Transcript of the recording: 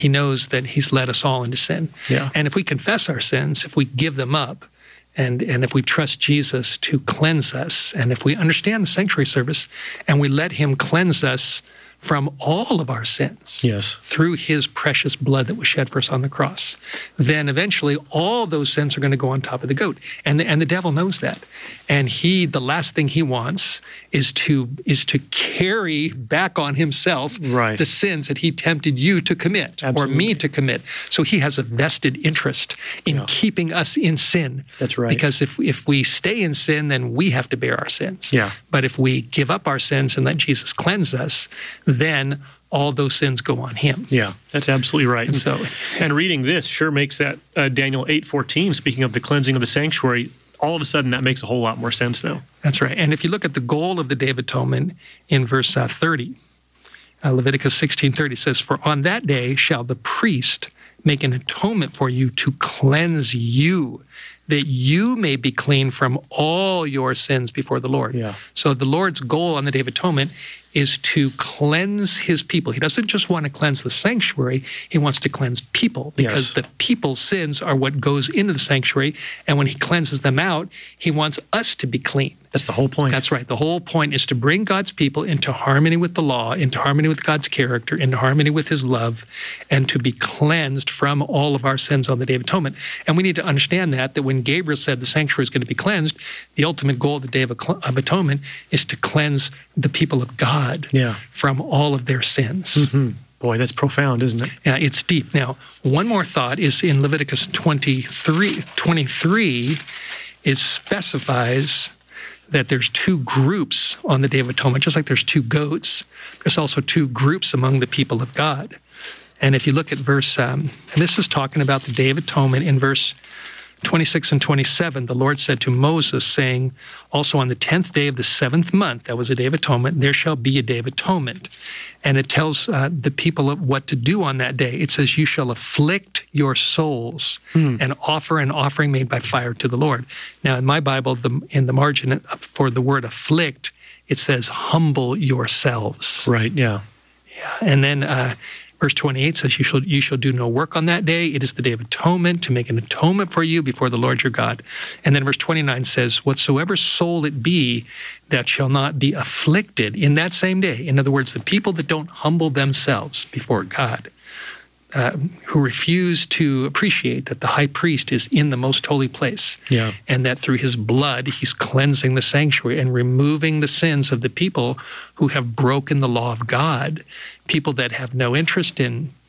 He knows that he's led us all into sin. Yeah. And if we confess our sins, if we give them up, and if we trust Jesus to cleanse us, and if we understand the sanctuary service, and we let him cleanse us from all of our sins Yes. through his precious blood that was shed for us on the cross, then eventually all those sins are going to go on top of the goat. And the devil knows that. And the last thing he wants is to carry back on himself Right. the sins that he tempted you to commit Absolutely. or me to commit. So he has a vested interest in keeping us in sin. That's right. Because if we stay in sin, then we have to bear our sins. Yeah. But if we give up our sins and let Jesus cleanse us, then all those sins go on him. Yeah, that's absolutely right. And so, and reading this sure makes that Daniel 8:14, speaking of the cleansing of the sanctuary, all of a sudden that makes a whole lot more sense now. that's right. And if you look at the goal of the Day of Atonement in verse 30, Leviticus 16:30 says, "For on that day shall the priest make an atonement for you to cleanse you, that you may be clean from all your sins before the Lord." Yeah. So the Lord's goal on the Day of Atonement is to cleanse his people. He doesn't just want to cleanse the sanctuary, he wants to cleanse people, because the people's sins are what goes into the sanctuary, and when he cleanses them out, he wants us to be clean. That's the whole point. That's right. The whole point is to bring God's people into harmony with the law, into harmony with God's character, into harmony with his love, and to be cleansed from all of our sins on the Day of Atonement. And we need to understand that when Gabriel said the sanctuary is going to be cleansed, the ultimate goal of the Day of Atonement is to cleanse the people of God from all of their sins. Mm-hmm. Boy, that's profound, isn't it? Yeah, it's deep. Now, one more thought is in Leviticus 23, it specifies that there's two groups on the Day of Atonement. Just like there's two goats, there's also two groups among the people of God. And if you look at verse, and this is talking about the Day of Atonement in verse 26 and 27, the Lord said to Moses, saying, "Also on the 10th day of the 7th month," that was a Day of Atonement, "there shall be a Day of Atonement." And it tells the people what to do on that day. It says, "You shall afflict your souls and offer an offering made by fire to the Lord." Now, in my Bible, in the margin for the word afflict, it says, "humble yourselves." Right, yeah. And then verse 28 says, you shall do no work on that day. It is the Day of Atonement, to make an atonement for you before the Lord your God. And then verse 29 says, "Whatsoever soul it be that shall not be afflicted in that same day." In other words, the people that don't humble themselves before God, who refuse to appreciate that the high priest is in the most holy place, and that through his blood he's cleansing the sanctuary and removing the sins of the people who have broken the law of God, people that have no interest in